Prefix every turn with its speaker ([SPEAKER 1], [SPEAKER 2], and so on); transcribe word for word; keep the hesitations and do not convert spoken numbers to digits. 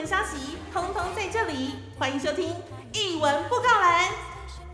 [SPEAKER 1] 消息，通通在这里。欢迎收听《艺文布告栏》。